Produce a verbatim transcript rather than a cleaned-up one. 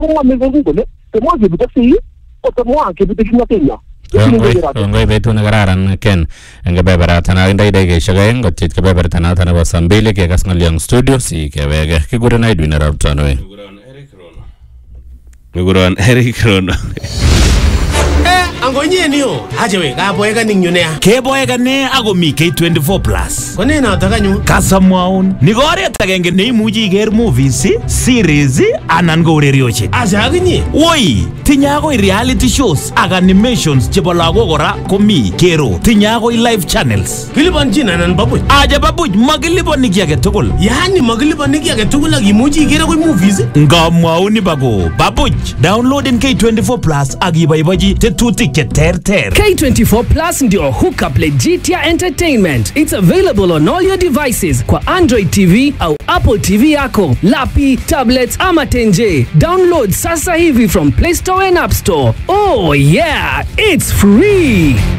Kung amazing ko le, temo gibita si o temo gibita kinyo Kenya. Ngoy betu nagararan Ken ngebeberat na indai dai geshaga ngotit kebeberat na tana basambile ke kas ngaliang studio si kewege kigure na idwina rabtano we Miguron Eric Rono Eh, angonye niyo. Aje we, ka boyega ning yune ya. Ke boyega ne ako mi K twenty-four plus. Kone na taka nyu. Kasamwaun. Ni gore tagenge ne imuchi iker movies, series anan ko urerioshek. Aje aginye. Woi, tinya ko reality shows ak animations chebo lagok kora komi kero. Tinya ko live channels. Kilipon jina nan babuj. Aje babuj magilipon ki age tugul. Yani magilipon ki age tugul ak imuchi ikere ko movies. Ngamwaun ni bago. Babuj, downloading K twenty-four plus ak ibaibaji tetutik che ter-ter. K twenty-four plus ndio hookup Legitia Entertainment. It's available on all your devices kwa Android T V au Apple T V yako, lapi, tablets ama tenje. Download sasa hivi from Play Store and App Store. Oh yeah, it's free.